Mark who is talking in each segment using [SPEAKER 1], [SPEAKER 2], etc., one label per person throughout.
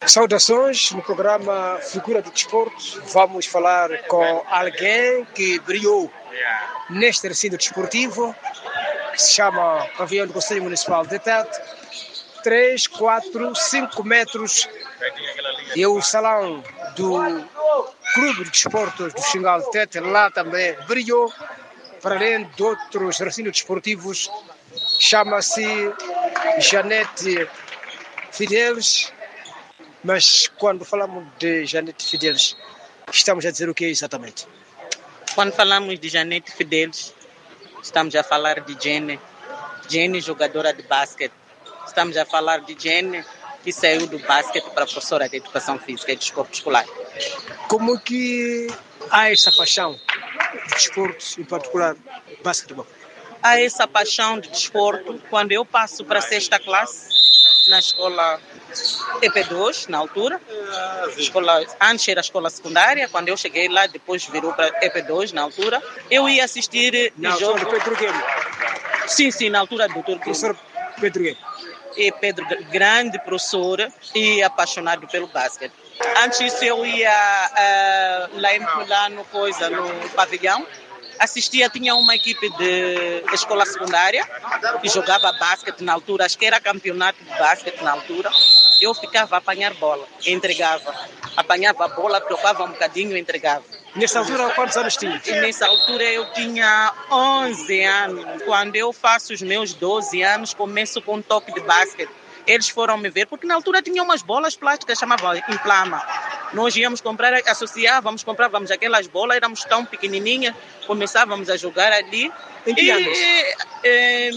[SPEAKER 1] Saudações, no programa Figura do Desporto vamos falar com alguém que brilhou neste recinto desportivo, que se chama Pavilhão do Conselho Municipal de Tete. 3, 4, 5 metros e o salão do Clube de Desportos do Xingal de Tete lá também brilhou, para além de outros recintos desportivos. Chama-se Janete Fidelis. Mas quando falamos de Janete Fidelis, estamos a dizer o que é exatamente?
[SPEAKER 2] Quando falamos de Janete Fidelis, estamos a falar de Jenny. Jenny, jogadora de basquete. Estamos a falar de Jenny, que saiu do basquete para professora de educação física e desporto escolar.
[SPEAKER 1] Como que há essa paixão de desporto, em particular basquetebol?
[SPEAKER 2] Há essa paixão de desporto quando eu passo para a 6ª classe, na escola EP2, na altura. Antes era a escola secundária, quando eu cheguei lá, depois virou para EP2, na altura. Eu ia assistir
[SPEAKER 1] na altura do Pedro Guilherme?
[SPEAKER 2] Sim, na altura do Dr.
[SPEAKER 1] Professor Pedro Guilherme.
[SPEAKER 2] E Pedro, grande professor e apaixonado pelo basquete. Antes disso eu ia lá no pavilhão, assistia, tinha uma equipe de escola secundária que jogava basquete na altura, acho que era campeonato de basquete na altura. Eu ficava a apanhar bola, entregava. Apanhava a bola, trocava um bocadinho e entregava.
[SPEAKER 1] Nessa altura, quantos anos tinha?
[SPEAKER 2] E nessa altura eu tinha 11 anos. Quando eu faço os meus 12 anos, começo com um toque de basquete. Eles foram me ver, porque na altura tinha umas bolas plásticas, chamavam Implama. Nós íamos comprar, associávamos, comprávamos aquelas bolas, éramos tão pequenininhas, começávamos a jogar ali.
[SPEAKER 1] Em que anos?
[SPEAKER 2] Em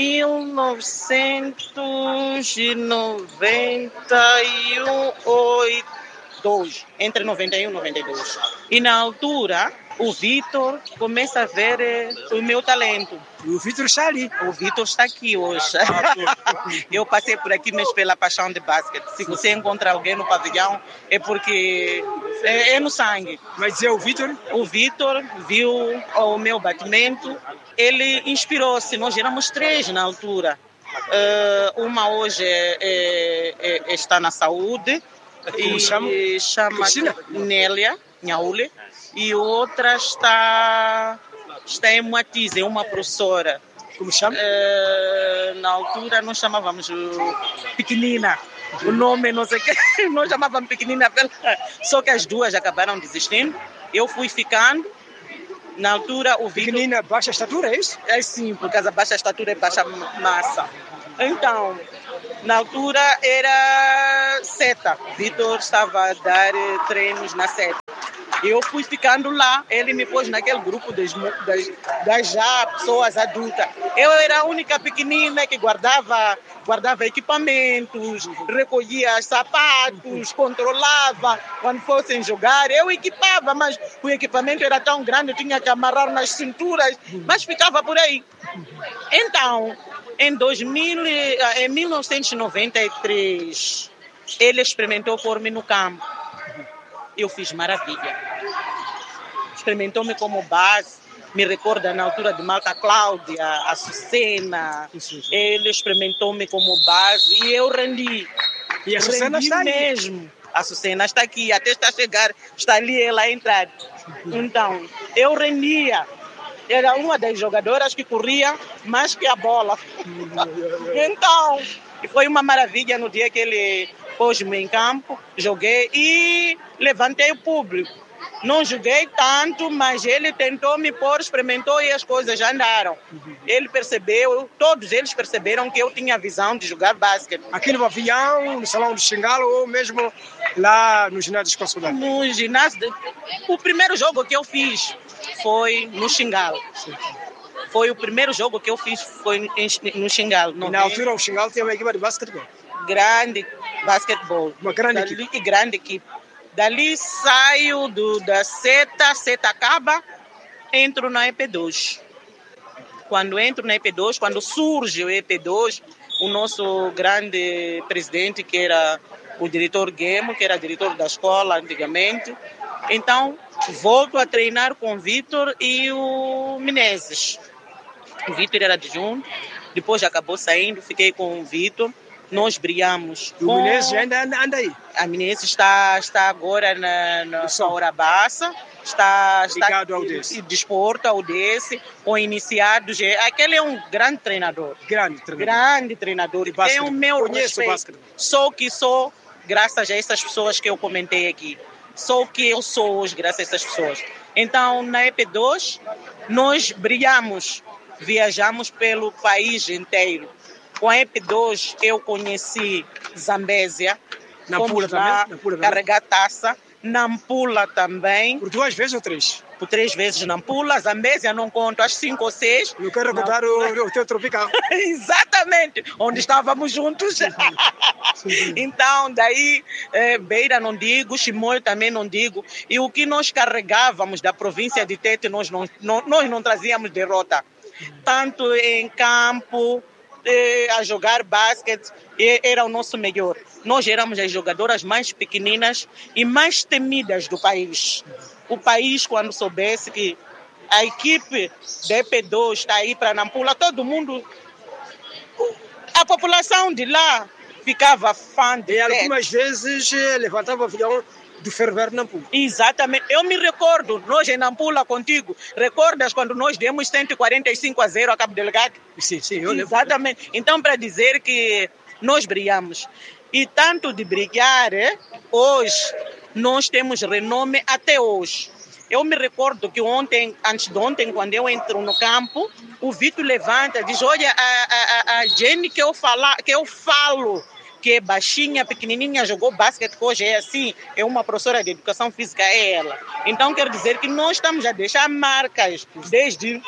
[SPEAKER 2] 1992, entre 91 e 92. E na altura, o Vitor começa a ver o meu talento.
[SPEAKER 1] O Vitor está ali.
[SPEAKER 2] O Vitor está aqui hoje. Eu passei por aqui mesmo pela paixão de basquete. Se você encontra alguém no pavilhão, é porque é no sangue.
[SPEAKER 1] Mas é o Vitor?
[SPEAKER 2] O Vitor viu o meu batimento, ele inspirou-se. Nós éramos 3 na altura. Uma hoje está na saúde.
[SPEAKER 1] Como chama?
[SPEAKER 2] Chama-se Nélia Nhaule. E outra está em Moatize, é uma professora.
[SPEAKER 1] Como chama?
[SPEAKER 2] Na altura nós chamávamos Pequenina. O nome não sei o que, nós chamávamos Pequenina. Só que as duas acabaram desistindo. Eu fui ficando. Na altura o Vitor...
[SPEAKER 1] Pequenina, baixa estatura, é isso?
[SPEAKER 2] É sim, por causa da baixa estatura e baixa massa. Então, na altura era seta. Vitor estava a dar treinos na seta. Eu fui ficando lá, ele me pôs naquele grupo das já pessoas adultas. Eu era a única pequenina que guardava equipamentos, recolhia sapatos, controlava. Quando fossem jogar, eu equipava, mas o equipamento era tão grande, eu tinha que amarrar nas cinturas, mas ficava por aí. Então, em 1993, ele experimentou pôr-me no campo. Eu fiz maravilha. Experimentou-me como base, me recorda na altura de Malta Cláudia, a Sucena. Ele experimentou-me como base e eu rendi.
[SPEAKER 1] E a Sucena está
[SPEAKER 2] mesmo. A Sucena está aqui, até está a chegar, está ali ela a entrar. Então, eu rendia. Era uma das jogadoras que corria mais que a bola. Então, foi uma maravilha no dia que ele pôs-me em campo, joguei e levantei o público. Não joguei tanto, mas ele tentou me pôr, experimentou e as coisas já andaram. Ele percebeu, todos eles perceberam que eu tinha a visão de jogar basquete.
[SPEAKER 1] Aqui no pavilhão, no salão do Xingal ou mesmo lá no ginásio escolar?
[SPEAKER 2] No ginásio, o primeiro jogo que eu fiz foi no Xingal. Foi o primeiro jogo que eu fiz, foi no Xingal.
[SPEAKER 1] Na altura o Xingal tinha uma equipe de basquetebol?
[SPEAKER 2] Grande basquetebol.
[SPEAKER 1] Uma grande equipe?
[SPEAKER 2] Grande equipe. Dali saio da seta acaba, entro na EP2. Quando entro na EP2, quando surge o EP2, o nosso grande presidente, que era o diretor Guemo, que era diretor da escola antigamente, então volto a treinar com o Vitor e o Menezes. O Vitor era adjunto, depois acabou saindo, fiquei com o Vitor. nós brilhamos.
[SPEAKER 1] O Menezes ainda anda aí.
[SPEAKER 2] A Menezes está agora na Saurabaça, está
[SPEAKER 1] ligado ao Udesse.
[SPEAKER 2] Desporto, ao Udesse, com iniciados. Aquele é um grande treinador. Grande treinador. Tem o meu respeito. Sou que sou, graças a essas pessoas que eu comentei aqui. Sou o que eu sou hoje, graças a essas pessoas. Então, na EP2, nós brilhamos, viajamos pelo país inteiro. Com a EP2, eu conheci Zambésia.
[SPEAKER 1] Nampula também?
[SPEAKER 2] Carregar taça. Nampula também.
[SPEAKER 1] Por 2 vezes ou 3?
[SPEAKER 2] Por 3 vezes Nampula. Zambésia não conto, acho 5 ou 6.
[SPEAKER 1] Eu quero recordar o teu tropical.
[SPEAKER 2] Exatamente, onde estávamos juntos. Sim. Então, daí, Beira não digo, Chimoio também não digo. E o que nós carregávamos da província de Tete, nós não trazíamos derrota. Tanto em campo, a jogar basquete, era o nosso melhor. Nós éramos as jogadoras mais pequeninas e mais temidas do país. O país, quando soubesse que a equipe da EP2 está aí para Nampula, todo mundo, a população de lá ficava fã de
[SPEAKER 1] Tete. E algumas vezes levantava o avião do Ferroviário Nampula.
[SPEAKER 2] Exatamente. Eu me recordo, nós em Nampula contigo, recordas quando nós demos 145-0 a Cabo Delgado?
[SPEAKER 1] Sim, eu lembro.
[SPEAKER 2] Exatamente. Então, para dizer que nós brilhamos. E tanto de brilhar, hoje, nós temos renome até hoje. Eu me recordo que antes de ontem, quando eu entro no campo, o Vitor levanta e diz, olha, a Jenny que eu falo, que é baixinha, pequenininha, jogou basquete, que hoje é assim, é uma professora de educação física, é ela. Então, quer dizer que nós estamos a deixar marcas desde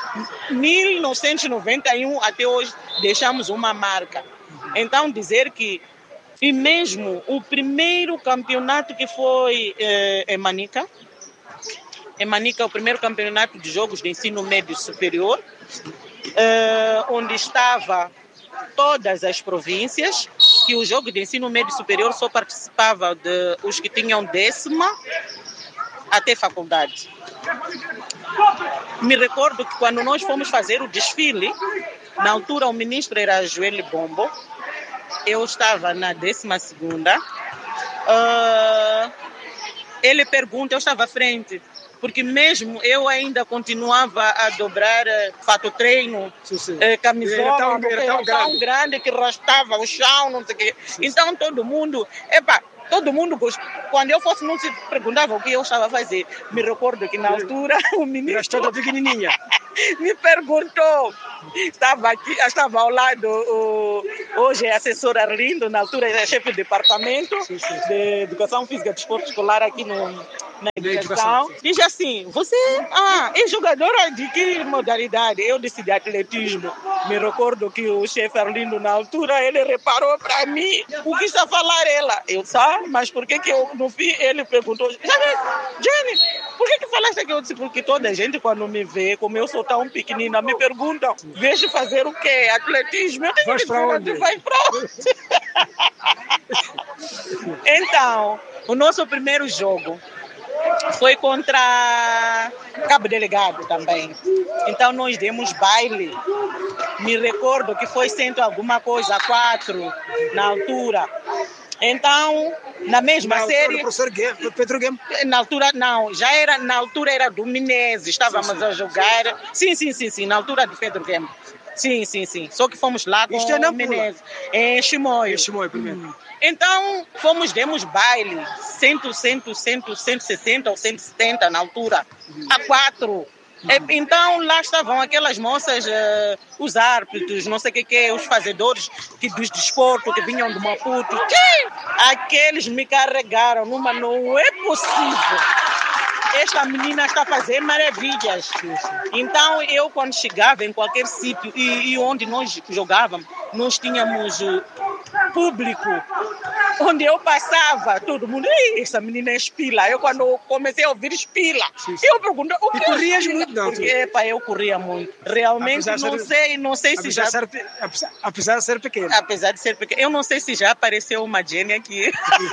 [SPEAKER 2] 1991 até hoje, deixamos uma marca. Então, dizer que, e mesmo o primeiro campeonato que foi em Manica, o primeiro campeonato de jogos de ensino médio superior, onde estava todas as províncias, que o jogo de ensino médio superior só participava os que tinham 10ª até faculdade. Me recordo que quando nós fomos fazer o desfile, na altura o ministro era Joel Bombo, eu estava na 12ª, ele pergunta, eu estava à frente, porque mesmo eu ainda continuava a dobrar fato treino, camisola, era tão grande que arrastava o chão, não sei o quê. Então todo mundo, quando eu fosse, não se perguntava o que eu estava a fazer. Me recordo que na altura o ministro
[SPEAKER 1] toda pequenininha
[SPEAKER 2] me perguntou, estava ao lado, hoje é assessor Arlindo, na altura era chefe de departamento de Educação Física e Desporto Escolar aqui na educação. Diz assim, você é jogadora de que modalidade? Eu disse de atletismo. Me recordo que o chefe Arlindo, na altura, ele reparou para mim o que está a falar ela. Eu sabe, mas por que eu no fim ele perguntou, Jenny, por que falaste aqui? Eu disse, porque toda a gente quando me vê, como eu sou tão pequenina, me perguntam, vejo fazer o quê? Atletismo? Eu tenho
[SPEAKER 1] Vais para onde?
[SPEAKER 2] Vai para onde? Então, o nosso primeiro jogo foi contra Cabo Delgado também. Então nós demos baile. Me recordo que foi 100 alguma coisa, 4 na altura. Então, na mesma série...
[SPEAKER 1] O professor Pedro Guem.
[SPEAKER 2] Na altura, não. Na altura era do Menezes. Estávamos a jogar... Sim. Na altura de Pedro Guem. Sim. Só que fomos lá com o Menezes. Em Chimoio.
[SPEAKER 1] Primeiro.
[SPEAKER 2] Então, demos baile, 160 ou 170 na altura, a 4. Então, lá estavam aquelas moças, os árbitros, não sei o que, os fazedores dos desportos que vinham do Maputo. Aqueles me carregaram não é possível. Esta menina está a fazer maravilhas. Então, eu quando chegava em qualquer sítio e onde nós jogávamos, nós tínhamos público. Onde eu passava, todo mundo, essa menina é espila. Eu quando comecei a ouvir espila, eu pergunto, o que
[SPEAKER 1] corrias muito, não?
[SPEAKER 2] Porque, eu corria muito. Realmente não sei se já...
[SPEAKER 1] Apesar de ser pequeno.
[SPEAKER 2] Apesar de ser pequeno. Eu não sei se já apareceu uma Jenny aqui.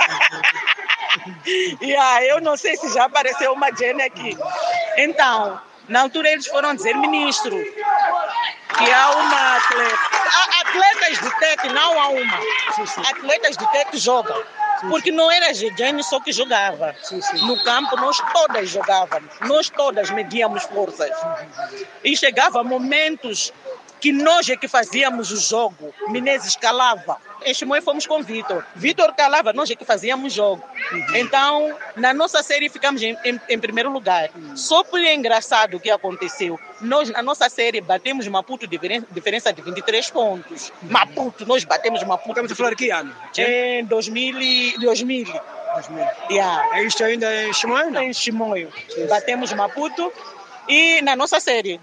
[SPEAKER 2] Eu não sei se já apareceu uma Jenny aqui. Então, na altura eles foram dizer, ministro, que há uma atleta. Atletas de tete não há uma.
[SPEAKER 1] Sim.
[SPEAKER 2] Atletas de tete jogam. Porque não era a Gigiane só que jogava.
[SPEAKER 1] Sim.
[SPEAKER 2] No campo nós todas jogávamos. Nós todas medíamos forças. E chegava momentos que nós é que fazíamos o jogo. Menezes calava. Em Chimoio fomos com Vitor. Vitor calava, nós é que fazíamos jogo. Então, na nossa série ficamos em primeiro lugar. Só por engraçado o que aconteceu. Nós, na nossa série, batemos Maputo diferença de 23 pontos. Maputo, nós batemos Maputo.
[SPEAKER 1] Estamos a falar que ano?
[SPEAKER 2] Em 2000. Yeah.
[SPEAKER 1] É isto ainda em Chimoio?
[SPEAKER 2] Em Chimoio. Batemos Maputo e na nossa série.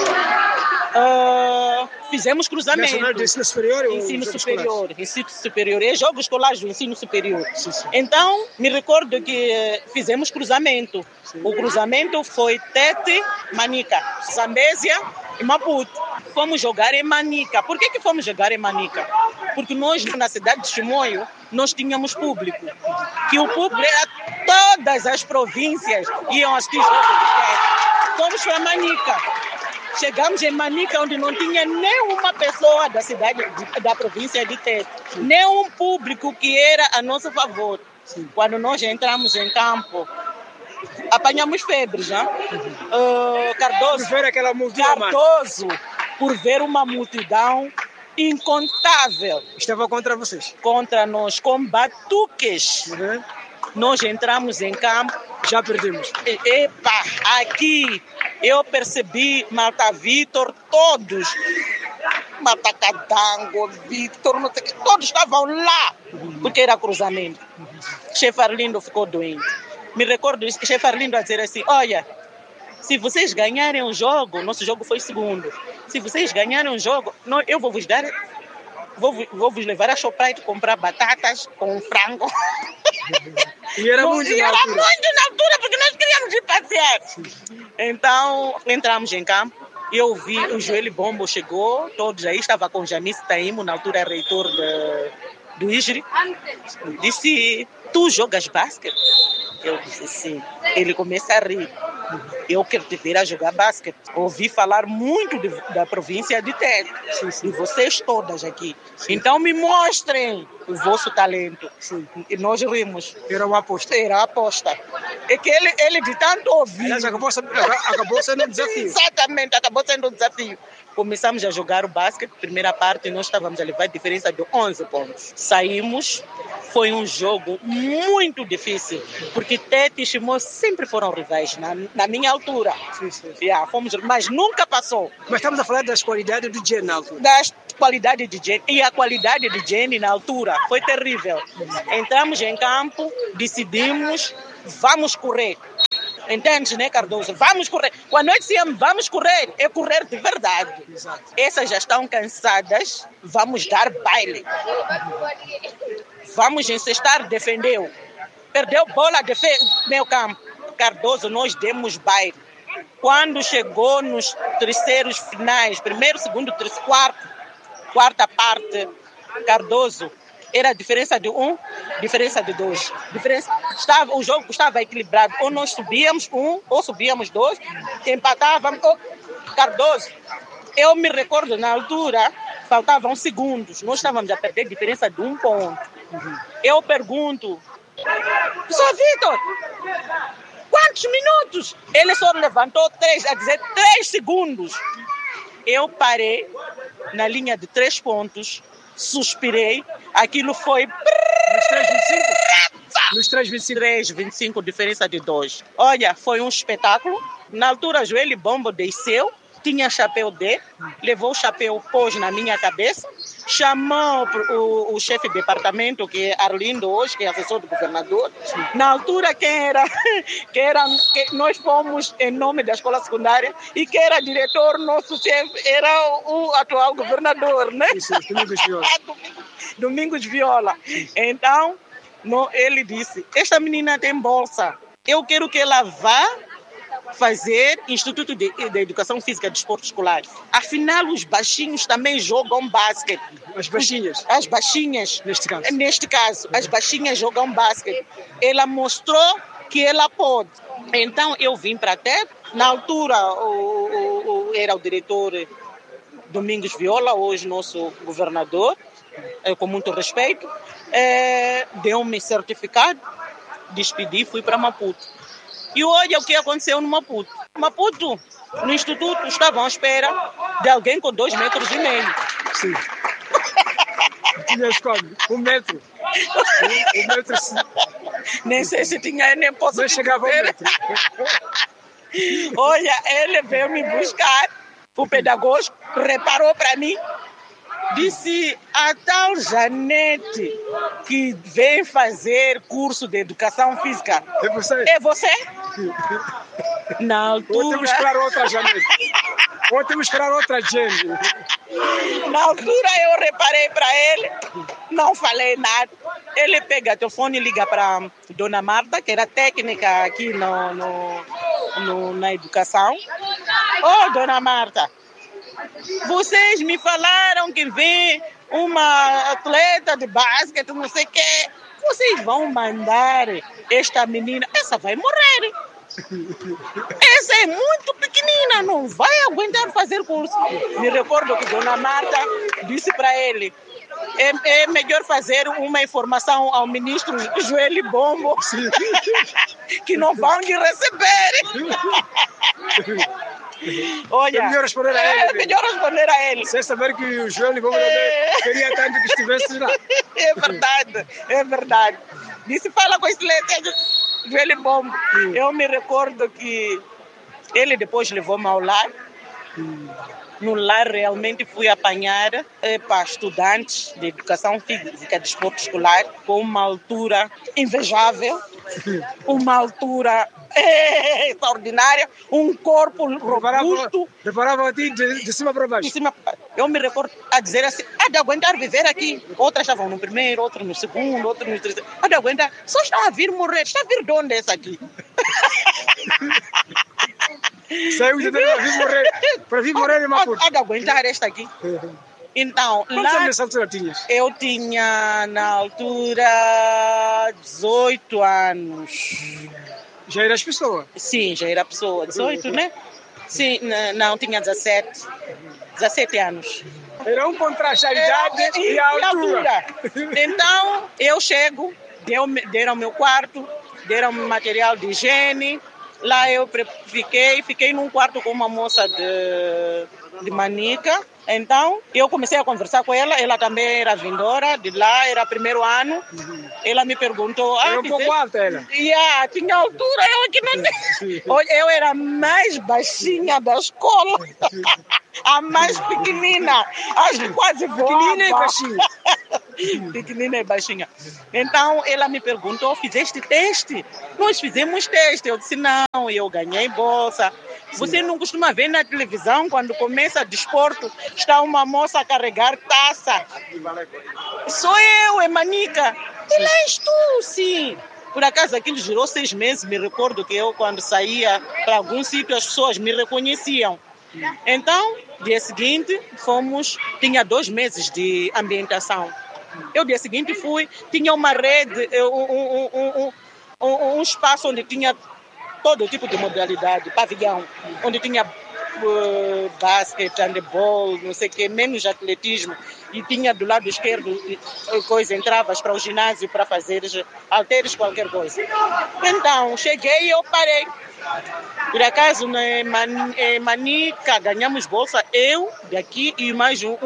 [SPEAKER 2] Fizemos cruzamento.
[SPEAKER 1] Nacional de Ensino Superior?
[SPEAKER 2] Ensino superior. É jogos escolares do ensino superior.
[SPEAKER 1] Sim.
[SPEAKER 2] Então, me recordo que fizemos cruzamento. Sim. O cruzamento foi Tete, Manica, Zambésia e Maputo. Fomos jogar em Manica. Por que fomos jogar em Manica? Porque nós, na cidade de Chimoio, nós tínhamos público. Que o público era todas as províncias iam assistir jogos de Tete. Fomos para Manica. Chegamos em Manica, onde não tinha nenhuma pessoa da cidade, da província de Tete, nenhum público que era a nosso favor. Sim. Quando nós entramos em campo, apanhamos febre, já. Cardoso,
[SPEAKER 1] por ver aquela multidão,
[SPEAKER 2] por ver uma multidão incontável.
[SPEAKER 1] Estava contra vocês?
[SPEAKER 2] Contra nós, com batuques.
[SPEAKER 1] Uhum.
[SPEAKER 2] Nós entramos em campo.
[SPEAKER 1] Já perdemos.
[SPEAKER 2] Epa, aqui eu percebi Malta Vitor, todos. Malta Cadango, Vitor, não sei o que, todos estavam lá, porque era cruzamento. Chefe Arlindo ficou doente. Me recordo o chefe Arlindo a dizer assim, olha, se vocês ganharem o jogo, nosso jogo foi segundo, se vocês ganharem o jogo, eu vou vos dar, vou vos levar a Shoprite comprar batatas com frango.
[SPEAKER 1] E era muito na
[SPEAKER 2] altura, porque nós queríamos ir passear. Então, entramos em campo. Eu vi o Joelho Bombo chegou, todos aí, estava com Janice Taimo, na altura reitor do IGRI. Disse, tu jogas basquete? Eu disse sim. Ele começa a rir. Eu quero te ver a jogar basquete. Ouvi falar muito da província de Tete. E vocês todas aqui. Sim. Então me mostrem o vosso talento. Sim. E nós rimos.
[SPEAKER 1] Era uma aposta.
[SPEAKER 2] Era a aposta. É que ele de tanto ouvir...
[SPEAKER 1] Aliás, acabou sendo um desafio.
[SPEAKER 2] Exatamente, acabou sendo um desafio. Começamos a jogar o basquete, primeira parte, nós estávamos a levar a diferença de 11 pontos. Saímos, foi um jogo muito difícil, porque Tete e Chimoio sempre foram rivais, na minha altura.
[SPEAKER 1] Sim.
[SPEAKER 2] Fomos, mas nunca passou.
[SPEAKER 1] Mas estamos a falar das qualidades do Jenny na altura.
[SPEAKER 2] Das qualidades de Jenny, e a qualidade de Jenny na altura foi terrível. Entramos em campo, decidimos, vamos correr. Entende, né, Cardoso? Vamos correr. Quando nós dizíamos vamos correr, é correr de verdade.
[SPEAKER 1] Exato.
[SPEAKER 2] Essas já estão cansadas, vamos dar baile. Vamos encestar, defendeu. Perdeu bola, meio campo. Cardoso, nós demos baile. Quando chegou nos terceiros finais, primeiro, segundo, terceiro, quarta parte, Cardoso, era a diferença de 1, diferença de 2. O jogo estava equilibrado. Ou nós subíamos 1, ou subíamos 2, empatávamos. Cardoso, eu me recordo na altura, faltavam segundos. Nós estávamos a perder a diferença de 1 ponto. Eu pergunto, Sr. Vitor, quantos minutos? Ele só levantou 3 segundos. Eu parei na linha de 3 pontos. Suspirei, aquilo foi...
[SPEAKER 1] Nos 3,25?
[SPEAKER 2] 3,25, diferença de 2. Olha, foi um espetáculo. Na altura, Joelho Bombo desceu, tinha chapéu dele, levou o chapéu, pôs na minha cabeça, chamou o chefe de departamento, que é Arlindo hoje, que é assessor do governador. Na altura, nós fomos em nome da escola secundária e quem era diretor, nosso chefe, era o atual governador, né?
[SPEAKER 1] Isso, Domingos Viola.
[SPEAKER 2] Domingos Viola. Então, ele disse, esta menina tem bolsa, eu quero que ela vá fazer Instituto de Educação Física e Desporto Escolar. Afinal, os baixinhos também jogam basquete.
[SPEAKER 1] As baixinhas?
[SPEAKER 2] As baixinhas.
[SPEAKER 1] Neste caso,
[SPEAKER 2] as baixinhas jogam basquete. Ela mostrou que ela pode. Então, eu vim para Tete. Na altura, era o diretor Domingos Viola, hoje nosso governador, com muito respeito, deu-me certificado, despedi, fui para Maputo. E olha o que aconteceu no Maputo. Maputo, no instituto, estavam à espera de alguém com 2,5 metros.
[SPEAKER 1] Sim. Tinhas como? 1 metro. 1 metro sim.
[SPEAKER 2] Nem sei se tinha, nem posso
[SPEAKER 1] Mas chegava a 1 metro.
[SPEAKER 2] Olha, ele veio me buscar, o pedagógico, reparou para mim, disse: a tal Janete que vem fazer curso de educação física.
[SPEAKER 1] É você?
[SPEAKER 2] É você? Na altura...
[SPEAKER 1] Ou temos que esperar outra Janete. Ou temos que esperar outra gente.
[SPEAKER 2] Na altura eu reparei para ele, não falei nada. Ele pega o telefone e liga para Dona Marta, que era técnica aqui na educação. Ô, Dona Marta, vocês me falaram que vem uma atleta de basquete, não sei o quê. Vocês vão mandar esta menina, essa vai morrer. Essa é muito pequenina, não vai aguentar fazer curso. Me recordo que Dona Marta disse para ele: é melhor fazer uma informação ao ministro Joeli Bombo, que não vão lhe receber. Olha,
[SPEAKER 1] é melhor responder a ele.
[SPEAKER 2] É melhor responder a ele.
[SPEAKER 1] Sem saber que o Joeli Bombo queria tanto que estivesse lá.
[SPEAKER 2] É verdade, é verdade. Disse: fala com esse leite, Joeli Bombo. Eu me recordo que ele depois levou-me ao lar. No lar realmente fui apanhar para estudantes de educação física, de esporte escolar, com uma altura invejável, uma altura extraordinária, um corpo robusto.
[SPEAKER 1] Preparavam a ti de cima para baixo.
[SPEAKER 2] De cima, eu me recordo a dizer assim: há de aguentar viver aqui. Outras estavam no primeiro, outras no segundo, outras no terceiro. Há de aguentar. Só estão a vir morrer. Está a vir de onde essa aqui?
[SPEAKER 1] Saiu de para vir morrer em Maputo.
[SPEAKER 2] Há de aguentar esta aqui. Então,
[SPEAKER 1] quantos
[SPEAKER 2] lá
[SPEAKER 1] anos nessa altura tinhas?
[SPEAKER 2] Eu tinha, na altura, 18 anos.
[SPEAKER 1] Já eras pessoa?
[SPEAKER 2] Sim, já era pessoa. 18, né? Sim, não, tinha 17 anos.
[SPEAKER 1] Era um contraste a idade e a altura.
[SPEAKER 2] Então, eu chego, deram meu quarto, deram material de higiene. Lá eu fiquei num quarto com uma moça de Manica. Então, eu comecei a conversar com ela. Ela também era vindora de lá, era primeiro ano. Ela me perguntou...
[SPEAKER 1] Era um pouco alta ela?
[SPEAKER 2] Tinha altura, eu aqui não tenho. Eu era a mais baixinha da escola. A mais pequenina. Quase voava.
[SPEAKER 1] Pequenina e baixinha.
[SPEAKER 2] Pequenina e baixinha. Então, ela me perguntou: fizeste teste? Nós fizemos teste. Eu disse: não, eu ganhei bolsa. Você não costuma ver na televisão, quando começa desporto, está uma moça a carregar taça? Sou eu, é Manica. E lá és tu, sim. Por acaso aquilo durou 6 meses. Me recordo que eu, quando saía para algum sítio, as pessoas me reconheciam. Então, dia seguinte, tinha 2 meses de ambientação. Eu, dia seguinte, tinha uma rede, um espaço onde tinha todo tipo de modalidade, pavilhão, onde tinha basquete, handebol, não sei o que, menos atletismo, e tinha do lado esquerdo entravas para o ginásio para fazer halteres, qualquer coisa. Então, cheguei e eu parei. Por acaso, na Manica, ganhamos bolsa, eu daqui e mais um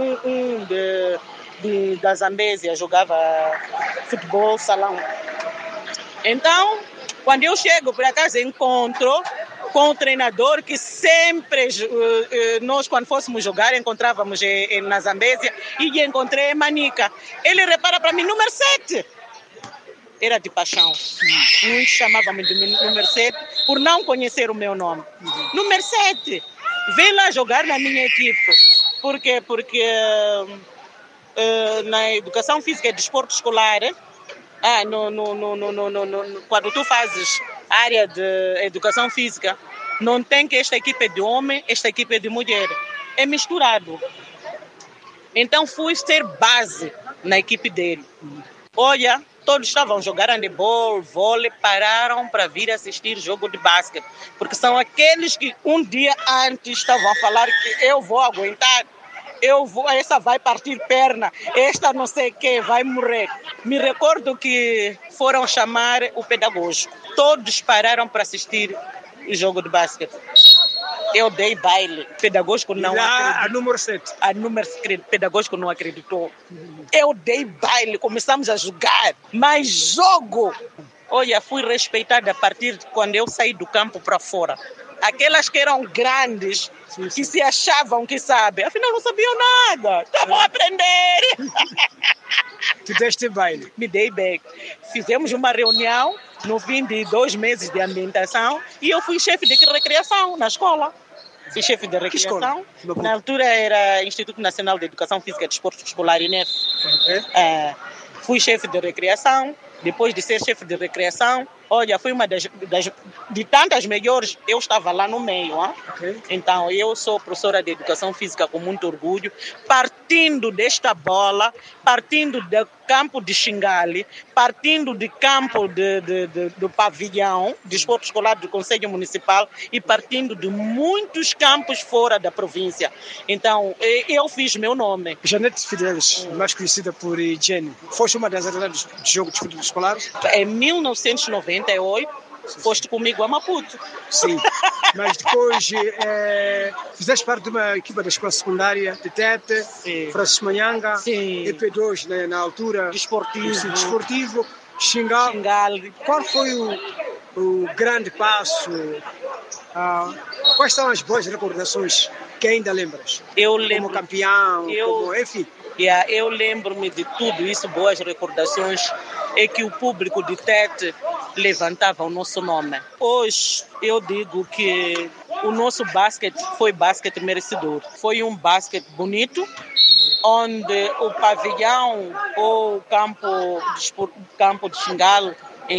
[SPEAKER 2] da Zambésia, jogava futebol, salão. Então, quando eu chego, por acaso, encontro com o treinador que sempre, nós quando fôssemos jogar, encontrávamos na Zambésia, e encontrei em Manica. Ele repara para mim: número 7. Era de paixão. Muitos chamavam-me de número 7 por não conhecer o meu nome. Número 7, vem lá jogar na minha equipe. Por quê? Porque na educação física e desporto escolar, quando tu fazes área de educação física, não tem que esta equipe é de homem, esta equipe é de mulher. É misturado. Então fui ser base na equipe dele. Olha, todos estavam a jogar handebol, vôlei, pararam para vir assistir jogo de basquete. Porque são aqueles que um dia antes estavam a falar que eu vou aguentar. essa vai partir perna, esta não sei o que, vai morrer. Me recordo que foram chamar o pedagógico. Todos pararam para assistir o jogo de basquete. Eu dei baile. O pedagógico não acreditou.
[SPEAKER 1] A número 7.
[SPEAKER 2] O pedagógico não acreditou. Eu dei baile, começamos a jogar. Mas jogo! Olha, fui respeitada a partir de quando eu saí do campo para fora. Aquelas que eram grandes, que se achavam que sabem, afinal não sabiam nada. Estavam a aprender.
[SPEAKER 1] Tu deste baile?
[SPEAKER 2] Me dei bem. Fizemos uma reunião no fim de 2 meses de ambientação e eu fui chefe de recreação na escola. Fui chefe de recreação. Na altura era Instituto Nacional de Educação Física e Desporto Escolar, INEF. Fui chefe de recreação. Depois de ser chefe de recreação, olha, fui uma de tantas melhores, eu estava lá no meio.
[SPEAKER 1] Okay.
[SPEAKER 2] Então, eu sou professora de Educação Física com muito orgulho, partindo desta bola, partindo do campo de Xingali, partindo do campo do pavilhão, de esporte escolar do Conselho Municipal e partindo de muitos campos fora da província. Então, eu fiz meu nome.
[SPEAKER 1] Janete Fidelis, mais conhecida por Jenny, foste uma das atletas de jogo de futebol escolares?
[SPEAKER 2] Em 1998, foste comigo a Maputo.
[SPEAKER 1] Sim, mas depois fizeste parte de uma equipa da escola secundária de Tete, Francisco Manhanga,
[SPEAKER 2] Sim.
[SPEAKER 1] EP2 na altura, desportivo, Xingali. Qual foi o grande passo? Quais são as boas recordações que ainda lembras?
[SPEAKER 2] Eu lembro.
[SPEAKER 1] Como campeão, enfim.
[SPEAKER 2] Eu lembro-me de tudo isso, boas recordações, é que o público de Tete levantava o nosso nome. Hoje eu digo que o nosso basquete foi basquete merecedor. Foi um basquete bonito, onde o pavilhão ou o campo de Xingali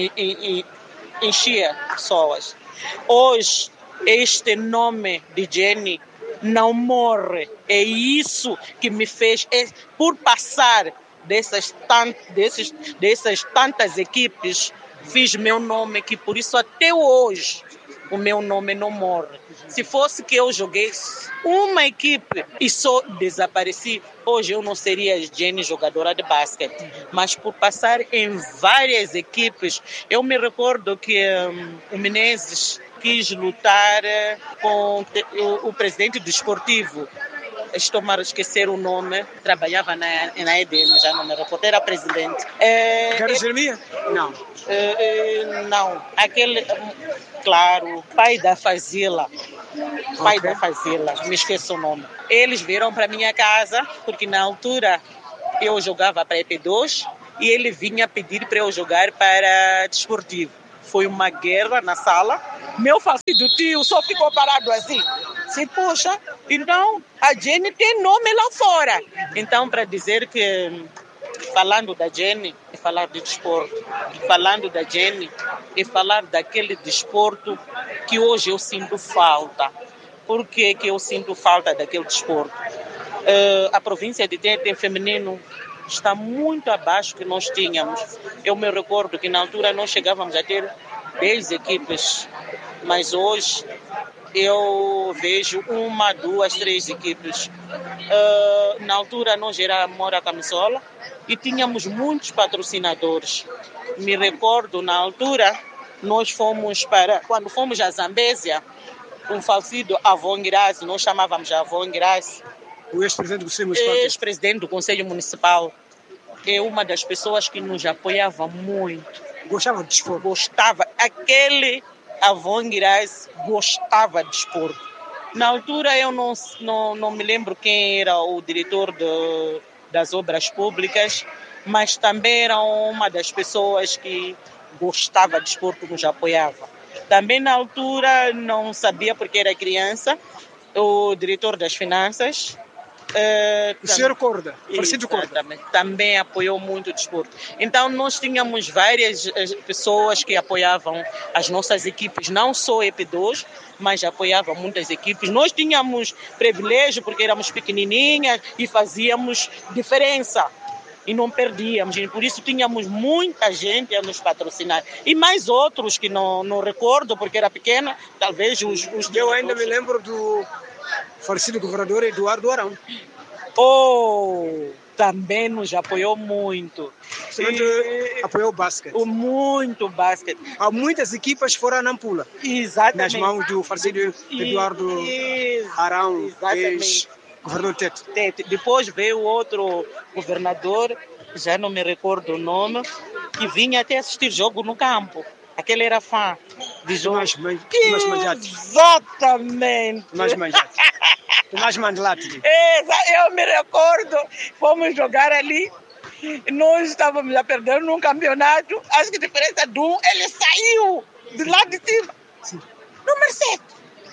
[SPEAKER 2] enchia pessoas. Hoje este nome de Jenny não morre. É isso que me fez, por passar dessas tantas equipes, fiz meu nome, que por isso até hoje o meu nome não morre. Se fosse que eu joguei uma equipe e só desapareci, hoje eu não seria Jenny jogadora de basquete. Mas por passar em várias equipes, eu me recordo que o Menezes quis lutar com o presidente do esportivo. Estou a esquecer o nome, trabalhava na EDM, já não me recordo, era presidente.
[SPEAKER 1] Carlos Jeremias? Não.
[SPEAKER 2] Não, aquele, claro, pai da Fazila. Pai da Fazila, me esqueço o nome. Eles vieram para minha casa, porque na altura eu jogava para EP2 e ele vinha pedir para eu jogar para desportivo. Foi uma guerra na sala. Meu falecido tio só ficou parado assim. Se puxa, então a Jenny tem nome lá fora. Então, para dizer que, falando da Jenny, é falar de desporto. Falando da Jenny, é falar daquele desporto que hoje eu sinto falta. Por que eu sinto falta daquele desporto? A província de Tete feminino está muito abaixo que nós tínhamos. Eu me recordo que na altura nós chegávamos a ter 10 equipes, mas hoje eu vejo 1, 2, 3 equipes. Na altura nós era Mora Camisola e tínhamos muitos patrocinadores. Me recordo, na altura, quando fomos à Zambésia, um falecido Avon Grace, nós chamávamos Avon Grace,
[SPEAKER 1] o ex-presidente do Conselho Municipal.
[SPEAKER 2] Ex-presidente do Conselho Municipal. É uma das pessoas que nos apoiava muito.
[SPEAKER 1] Gostava de desporto?
[SPEAKER 2] Gostava. Aquele Avon Grace gostava de desporto. Na altura eu não me lembro quem era o diretor das obras públicas, mas também era uma das pessoas que gostava de desporto, nos apoiava. Também na altura não sabia porque era criança, o diretor das finanças.
[SPEAKER 1] O senhor Corda, Francisco Corda.
[SPEAKER 2] Também apoiou muito o desporto. Então nós tínhamos várias pessoas que apoiavam as nossas equipes, não só EP2, mas apoiavam muitas equipes. Nós tínhamos privilégio porque éramos pequenininhas e fazíamos diferença. E não perdíamos, e por isso tínhamos muita gente a nos patrocinar. E mais outros que não recordo, porque era pequena, talvez os
[SPEAKER 1] Eu ainda me lembro do falecido governador Eduardo Arão.
[SPEAKER 2] Também nos apoiou muito.
[SPEAKER 1] Apoiou o basquete.
[SPEAKER 2] Muito basquete.
[SPEAKER 1] Há muitas equipas fora a Nampula.
[SPEAKER 2] Exatamente.
[SPEAKER 1] Nas mãos do falecido Eduardo Arão, ex-governador Tete.
[SPEAKER 2] Depois veio outro governador, já não me recordo o nome, que vinha até assistir jogo no campo. Aquele era fã de jogo.
[SPEAKER 1] Tomás Manjate.
[SPEAKER 2] Exatamente.
[SPEAKER 1] Tomás Mandelati.
[SPEAKER 2] Eu me recordo, fomos jogar ali, nós estávamos a perder num campeonato, acho que a diferença de um, ele saiu do lado de cima.
[SPEAKER 1] Sim.
[SPEAKER 2] Número 7.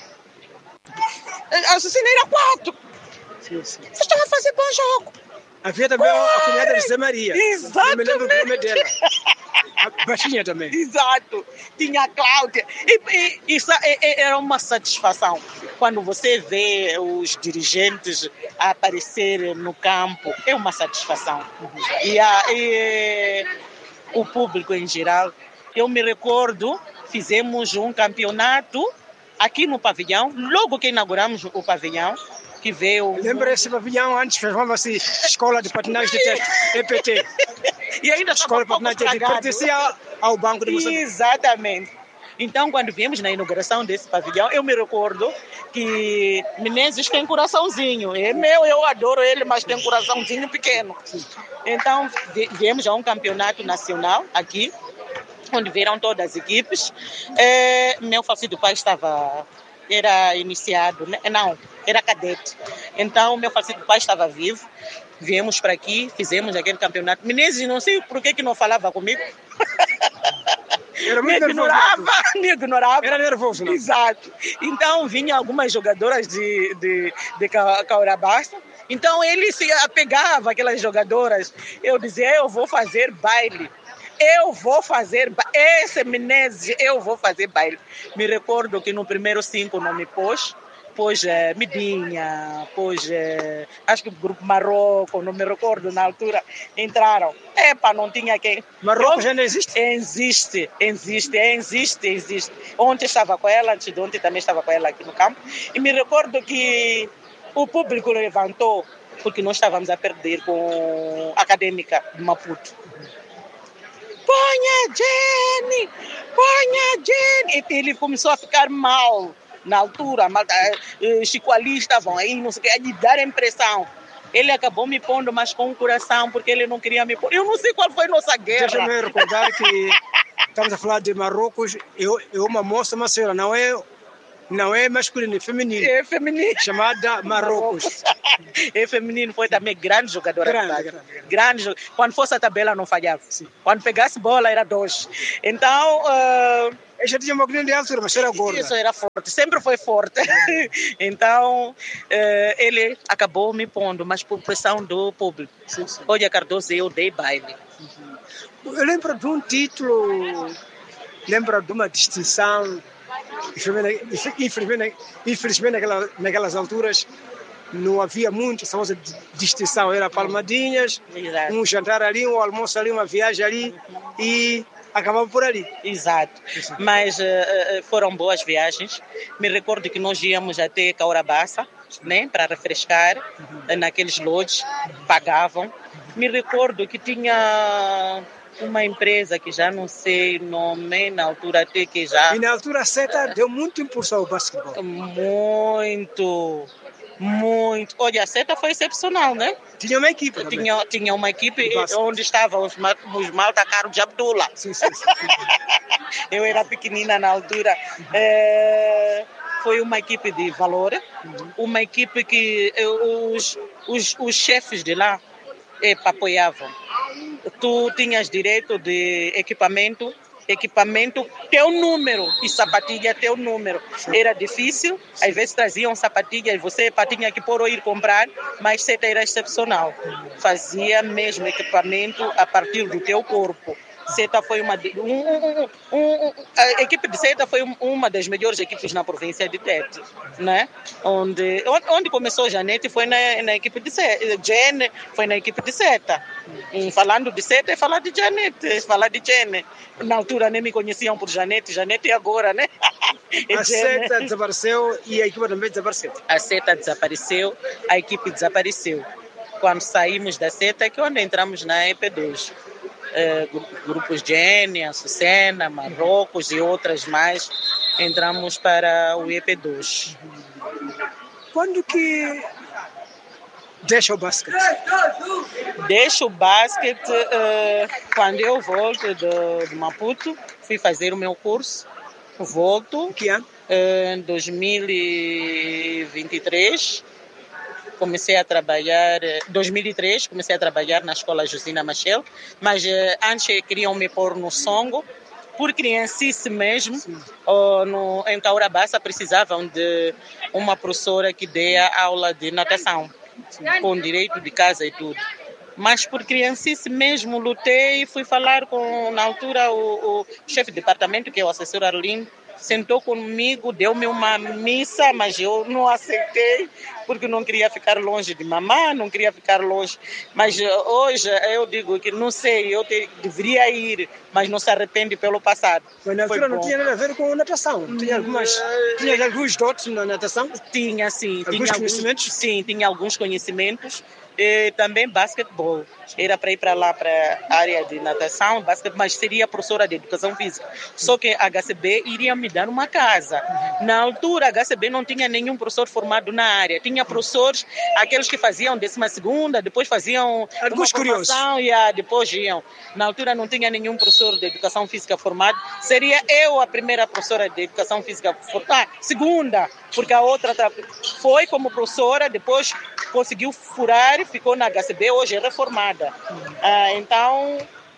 [SPEAKER 2] A assassina era 4.
[SPEAKER 1] Sim.
[SPEAKER 2] Você estava a fazer bom jogo.
[SPEAKER 1] Havia também a cunhada de Zé Maria.
[SPEAKER 2] Exatamente.
[SPEAKER 1] Eu me lembro do nome dela. A baixinha também.
[SPEAKER 2] Exato. Tinha a Cláudia. E isso era uma satisfação. Quando você vê os dirigentes aparecerem no campo, é uma satisfação. E o público em geral. Eu me recordo, fizemos um campeonato aqui no pavilhão, logo que inauguramos o pavilhão, que veio...
[SPEAKER 1] Lembra esse pavilhão antes, chamava-se Escola de Patinagem de Tete, EPT.
[SPEAKER 2] E ainda
[SPEAKER 1] Escola de Patinagem de Tete, pertencia ao Banco de Moçambique.
[SPEAKER 2] Exatamente. Então, quando viemos na inauguração desse pavilhão, eu me recordo que Menezes tem coraçãozinho. É meu, eu adoro ele, mas tem coraçãozinho pequeno. Então, viemos a um campeonato nacional aqui, onde vieram todas as equipes. Meu falecido pai era iniciado, né? Não, era cadete. Então, meu falecido pai estava vivo. Viemos para aqui, fizemos aquele campeonato. Menezes, não sei por que não falava comigo.
[SPEAKER 1] Era muito
[SPEAKER 2] me ignorava.
[SPEAKER 1] Era nervoso, não?
[SPEAKER 2] Exato. Então, vinham algumas jogadoras de Caurabassa. Então, ele se apegava àquelas jogadoras. Eu dizia, eu vou fazer baile. Esse Menezes, eu vou fazer baile. Me recordo que no primeiro 5 não me pôs Medinha, acho que o grupo Marroco, não me recordo na altura, entraram. Não tinha quem.
[SPEAKER 1] Marroco já não existe?
[SPEAKER 2] Existe. Ontem estava com ela, antes de ontem também estava com ela aqui no campo. E me recordo que o público levantou, porque nós estávamos a perder com a Acadêmica de Maputo. Ponha Jenny! E ele começou a ficar mal na altura. Chico Ali estavam aí, não sei o que, a lhe dar a impressão. Ele acabou me pondo, mas com o coração, porque ele não queria me pôr. Eu não sei qual foi a nossa guerra.
[SPEAKER 1] Deixa-me recordar que estamos a falar de Marrocos. Uma moça, uma senhora, não é masculino, é feminino.
[SPEAKER 2] É feminino.
[SPEAKER 1] Chamada Marrocos.
[SPEAKER 2] É feminino, foi também grande jogadora. Grande. Quando fosse a tabela não falhava. Sim. Quando pegasse bola era 2. Então...
[SPEAKER 1] Eu já tinha uma grande altura, mas era gorda.
[SPEAKER 2] Isso era forte, sempre foi forte. Então, ele acabou me pondo, mas por pressão do público.
[SPEAKER 1] Sim.
[SPEAKER 2] Olha, Cardoso, eu dei baile.
[SPEAKER 1] Eu lembro de um título, lembro de uma distinção. Infelizmente naquelas alturas não havia muito essa coisa de distinção, era palmadinhas,
[SPEAKER 2] Exato.
[SPEAKER 1] Um jantar ali, um almoço ali, uma viagem ali e acabava por ali.
[SPEAKER 2] Exato, mas foram boas viagens. Me recordo que nós íamos até Caurabassa, né, para refrescar, naqueles lodges, pagavam. Me recordo que tinha uma empresa que já não sei o nome, na altura até que já...
[SPEAKER 1] E na altura a SETA deu muito impulso ao basquetebol.
[SPEAKER 2] Muito. Olha, a SETA foi excepcional, né?
[SPEAKER 1] Tinha uma equipe também.
[SPEAKER 2] Tinha uma equipe onde estavam os Malta Caro de Abdullah.
[SPEAKER 1] Sim.
[SPEAKER 2] Eu era pequenina na altura. Foi uma equipe de valor, uma equipe que os chefes de lá apoiavam. Tu tinhas direito de equipamento, teu número, e sapatilha, teu número. Era difícil, às vezes traziam sapatilha e você tinha que pôr ou ir comprar, mas SETA era excepcional. Fazia mesmo equipamento a partir do teu corpo. SETA foi a equipe de SETA foi uma das melhores equipes na província de Tete, né? Onde começou Janete foi na equipe de SETA, Jene foi na equipe de SETA. Falando de SETA é falar de Janete, falar de Jene. Na altura nem me conheciam por Janete agora, né?
[SPEAKER 1] A SETA desapareceu e a equipe também desapareceu.
[SPEAKER 2] A SETA desapareceu, a equipe desapareceu. quando saímos da seta, é que onde entramos na EP2. Grupos de Enya, Açucena, Marrocos e outras mais, entramos para o EP2.
[SPEAKER 1] Quando que deixa o basquete?
[SPEAKER 2] Deixo o basquete quando eu volto de Maputo, fui fazer o meu curso, volto
[SPEAKER 1] Que ano?
[SPEAKER 2] em 2023, comecei a trabalhar, 2003, comecei a trabalhar na escola Josina Machel, mas antes queriam me pôr no songo, por criancice mesmo, em Taurabassa precisavam de uma professora que dê aula de natação, com direito de casa e tudo. Mas por criancice mesmo lutei e fui falar com, na altura, o chefe de departamento, que é o assessor Arlindo, sentou comigo, deu-me uma missa, mas eu não aceitei, porque não queria ficar longe de mamãe, não queria ficar longe. Mas hoje eu digo que não sei, eu deveria ir, mas não se arrepende pelo passado.
[SPEAKER 1] Mas na altura não tinha nada a ver com natação. Tinha alguns dotes na natação?
[SPEAKER 2] Tinha, sim.
[SPEAKER 1] Alguns conhecimentos?
[SPEAKER 2] Sim, tinha alguns conhecimentos. E também basquetebol. Era para ir para lá, para a área de natação, basquete, mas seria professora de educação física. Só que a HCB iria me dar uma casa. Na altura, a HCB não tinha nenhum professor formado na área. Tinha professores, aqueles que faziam 12ª, depois faziam
[SPEAKER 1] alguns curiosos.
[SPEAKER 2] E depois iam. Na altura não tinha nenhum professor de educação física formado. Seria eu a primeira professora de educação física formada. Segunda, porque a outra foi como professora, depois conseguiu furar, ficou na HCB, hoje é reformada. Então,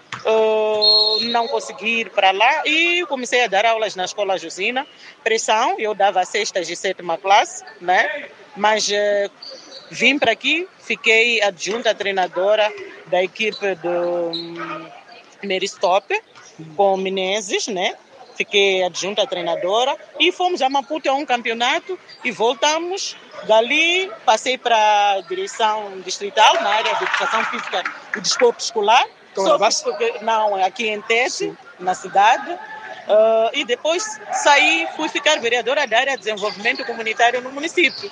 [SPEAKER 2] não consegui ir para lá e comecei a dar aulas na escola Josina. Pressão, eu dava 6ª e 7ª classe, né? Mas vim para aqui, fiquei adjunta treinadora da equipe do Meristop, com Menezes, né? Fiquei adjunta treinadora e fomos a Maputo a um campeonato e voltamos. Dali passei para a direção distrital na área de educação física e desporto escolar. Não, aqui em Tete, na cidade. E depois saí, fui ficar vereadora da área de desenvolvimento comunitário no município.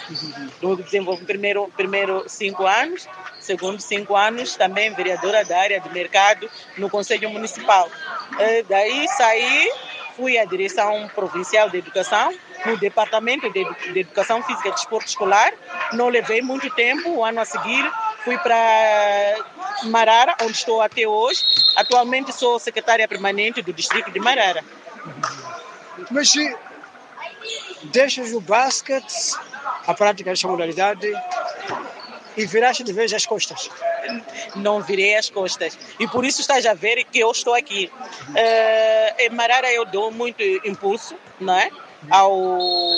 [SPEAKER 2] Primeiro 5 anos, segundo 5 anos, também vereadora da área de mercado no Conselho Municipal. Daí saí, fui à direção provincial de educação, no departamento de educação física e desporto escolar. Não levei muito tempo, o ano a seguir fui para Marara, onde estou até hoje. Atualmente sou secretária permanente do distrito de Marara.
[SPEAKER 1] Mas se deixas o basquete, a prática desta modalidade, e viraste de vez as costas?
[SPEAKER 2] Não virei as costas. E por isso estás a ver que eu estou aqui. Em Marara eu dou muito impulso, não é?